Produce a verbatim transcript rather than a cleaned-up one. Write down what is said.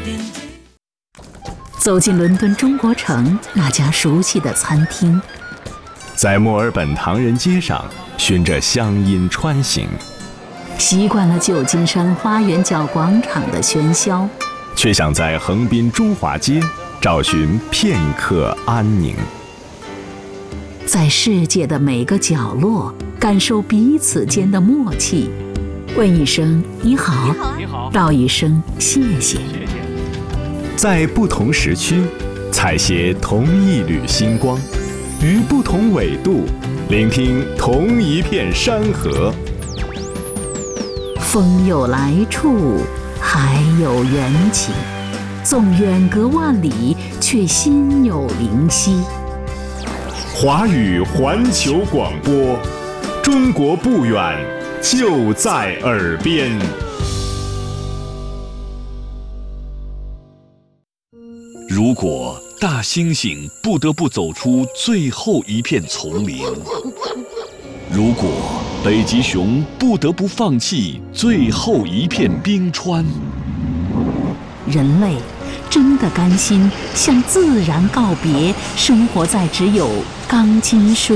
走进伦敦中国城那家熟悉的餐厅， 在墨尔本唐人街上循着乡音穿行， 习惯了旧金山花园角广场的喧嚣， 却想在横滨中华街找寻片刻安宁。 在世界的每个角落感受彼此间的默契，问一声你好， 你好， 道一声谢谢。 在不同时区采撷同一缕星光，于不同纬度聆听同一片山河。 风有来处，海有缘起，纵远隔万里，却心有灵犀。 华语环球广播，中国不远，就在耳边。 如果大猩猩不得不走出最后一片丛林，如果北极熊不得不放弃最后一片冰川， 人类真的甘心向自然告别，生活在只有钢筋水